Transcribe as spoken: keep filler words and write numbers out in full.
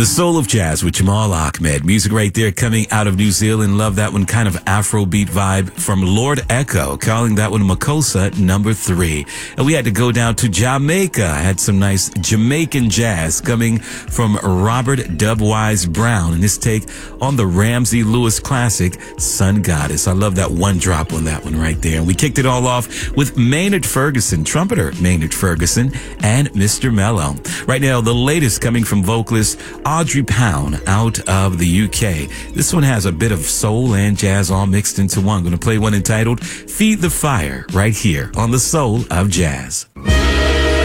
The Soul of Jazz with Jamal Ahmed. Music right there coming out of New Zealand. Love that one. Kind of Afrobeat vibe from Lord Echo, calling that one Makossa number three. And we had to go down to Jamaica. I had some nice Jamaican jazz coming from Robert Dubwise Brown and his take on the Ramsey Lewis classic, Sun Goddess. I love that one drop on that one right there. And we kicked it all off with Maynard Ferguson, trumpeter Maynard Ferguson, and Mister Mello. Right now, the latest coming from vocalist Audrey Pound out of the U K. This one has a bit of soul and jazz all mixed into one. I'm going to play one entitled Feed the Fire right here on The Soul of Jazz.